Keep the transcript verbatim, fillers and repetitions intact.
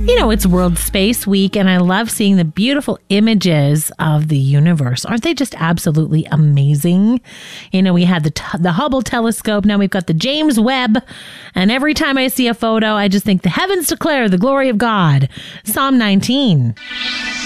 You know, it's World Space Week, and I love seeing the beautiful images of the universe. Aren't they just absolutely amazing? You know, we had the t- the Hubble telescope. Now we've got the James Webb. And every time I see a photo, I just think the heavens declare the glory of God. Psalm nineteen.